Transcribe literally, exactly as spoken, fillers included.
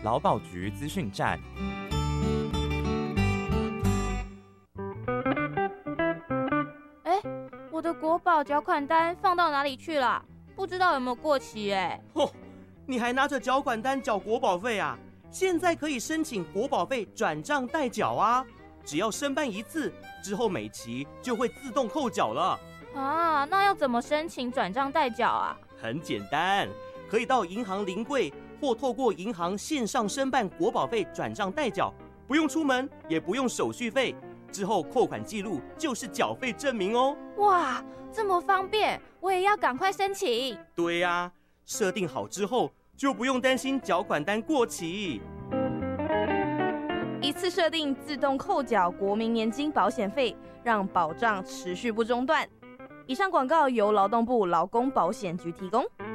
劳保局资讯站。 哎，我的国保缴款单放到哪里去了？不知道有没有过期哎。 嚯、哦，你还拿着缴款单缴国保费啊？现在可以申请国保费转账代缴啊，只要申办一次，之后每期就会自动扣缴了。 啊，那要怎么申请转账代缴啊？ 很简单，可以到银行临柜或透过银行线上申办国保费转账代缴，不用出门，也不用手续费。之后扣款记录就是缴费证明哦。 哇，这么方便，我也要赶快申请。 对呀、啊，设定好之后就不用担心缴款单过期。 一次设定自动扣缴国民年金保险费，让保障持续不中断。以上广告由劳动部劳工保险局提供。